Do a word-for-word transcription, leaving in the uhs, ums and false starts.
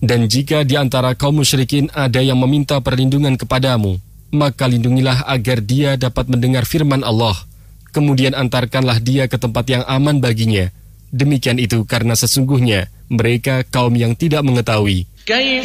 Dan jika di antara kaum musyrikin ada yang meminta perlindungan kepadamu, maka lindungilah agar dia dapat mendengar firman Allah. Kemudian antarkanlah dia ke tempat yang aman baginya. Demikian itu karena sesungguhnya mereka kaum yang tidak mengetahui.